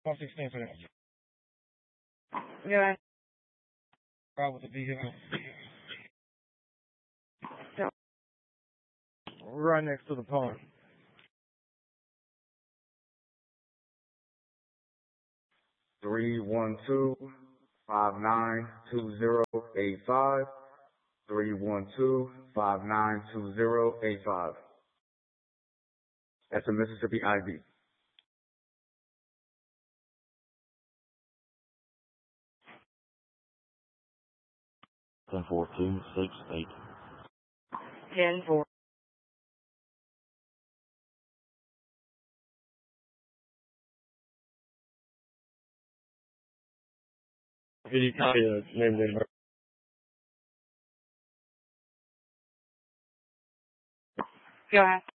116 for that. Yeah. Right with the vehicle. Yeah. Right next to the pond. Three 312-592085. 312-592085. That's a Mississippi ID. 10-4-2-6-8. 10-4. Did you copy the name of the Go ahead.